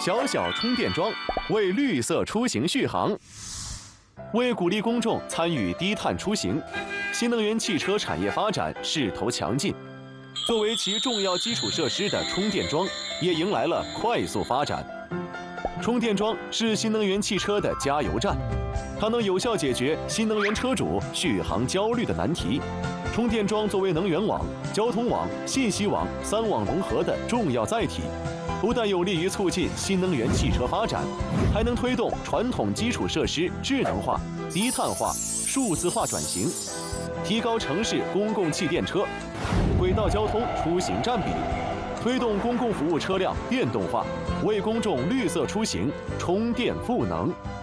小小充电桩为绿色出行续航。为鼓励公众参与低碳出行，新能源汽车产业发展势头强劲。作为其重要基础设施的充电桩，也迎来了快速发展。充电桩是新能源汽车的加油站，它能有效解决新能源车主续航焦虑的难题。充电桩作为能源网、交通网、信息网3网融合的重要载体，不但有利于促进新能源汽车发展，还能推动传统基础设施智能化、低碳化、数字化转型，提高城市公共汽电车、轨道交通出行占比，推动公共服务车辆电动化，为公众绿色出行充电赋能。